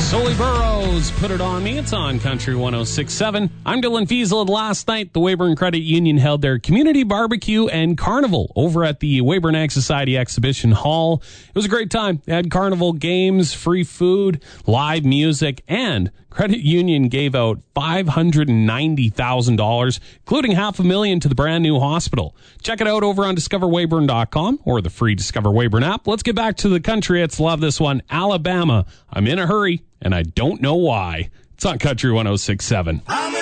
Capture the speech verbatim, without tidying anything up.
Sully Burrows, Put It On Me. It's on Country one oh six point seven. I'm Dylan Fiesel, and last night the Weyburn Credit Union held their community barbecue and carnival over at the Weyburn Ag Society Exhibition Hall. It was a great time. They had carnival games, free food, live music, and Credit Union gave out five hundred ninety thousand dollars, including half a million to the brand new hospital. Check it out over on discover weyburn dot com or the free Discover Weyburn app. Let's get back to the country. It's love this one. Alabama. I'm in a hurry, and I don't know why. It's on Country one oh six point seven.